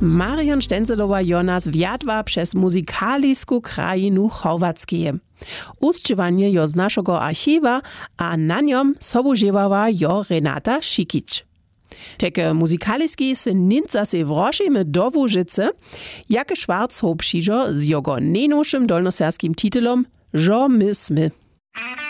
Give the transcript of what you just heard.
Marion Štenzelowa Jonas wjadła przez muzykalisku krajinu Chorwackie. Ustrzywanie jo z naszego archiwa, a na niom sobużywała jo Renata Šikić. Teke muzykaliski se nint zase wrošimy do Łużycy, jakie Schwarz ho przyjdzo z jego nejnowszym dolnoserskim titulom Żo my smy.